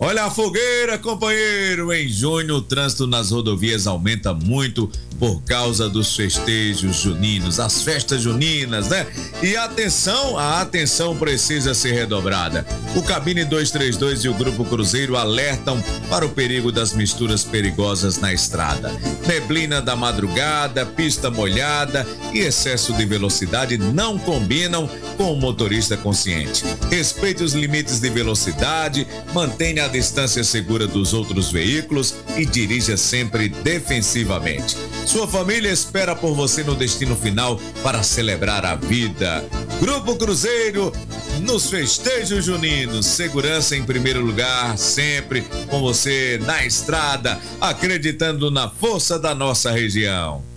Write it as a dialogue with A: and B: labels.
A: Olha a fogueira, companheiro! Em junho, o trânsito nas rodovias aumenta muito por causa dos festejos juninos, as festas juninas, né? E atenção, a atenção precisa ser redobrada. O Cabine 232 e o Grupo Cruzeiro alertam para o perigo das misturas perigosas na estrada. Neblina da madrugada, pista molhada e excesso de velocidade não combinam com o motorista consciente. Respeite os limites de velocidade, mantenha a distância segura dos outros veículos e dirija sempre defensivamente. Sua família espera por você no destino final para celebrar a vida. Grupo Cruzeiro, nos festejos juninos, segurança em primeiro lugar, sempre com você na estrada, acreditando na força da nossa região.